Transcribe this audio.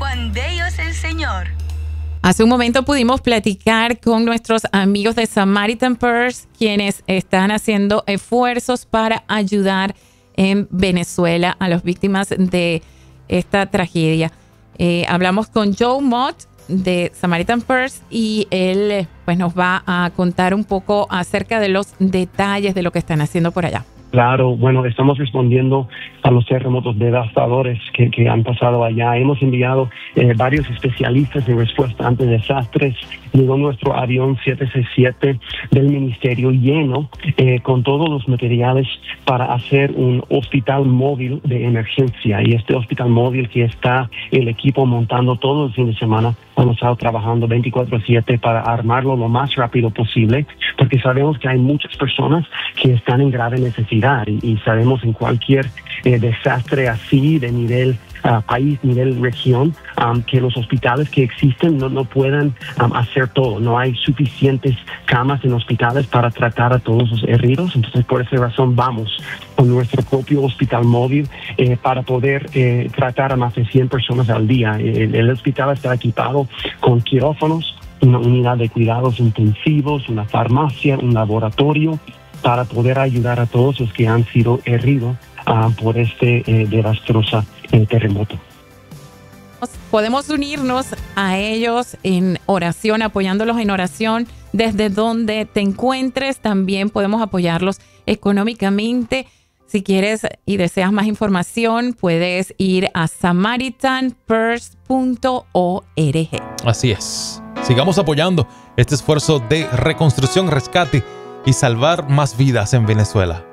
Juan de Dios el Señor. Hace un momento pudimos platicar con nuestros amigos de Samaritan Purse, quienes están haciendo esfuerzos para ayudar en Venezuela a las víctimas de esta tragedia. Hablamos con Joe Mott de Samaritan Purse y él pues nos va a contar un poco acerca de los detalles de lo que están haciendo por allá. Claro, bueno, estamos respondiendo a los terremotos devastadores que han pasado allá. Hemos enviado varios especialistas en respuesta ante desastres. Llegó nuestro avión 767 del ministerio lleno con todos los materiales para hacer un hospital móvil de emergencia. Y este hospital móvil que está el equipo montando todo el fin de semana, hemos estado trabajando 24/7 para armarlo lo más rápido posible, porque sabemos que hay muchas personas que están en grave necesidad y sabemos en cualquier desastre así de nivel país, nivel región, que los hospitales que existen no puedan hacer todo. No hay suficientes camas en hospitales para tratar a todos los heridos. Entonces, por esa razón, vamos con nuestro propio hospital móvil para poder tratar a más de 100 personas al día. El hospital está equipado con quirófanos, una unidad de cuidados intensivos, una farmacia, un laboratorio, para poder ayudar a todos los que han sido heridos por este desastroso terremoto. Podemos unirnos a ellos en oración, apoyándolos en oración desde donde te encuentres. También podemos apoyarlos económicamente. Si quieres y deseas más información, puedes ir a samaritanpurse.org. Así es. Sigamos apoyando este esfuerzo de reconstrucción, rescate y salvar más vidas en Venezuela.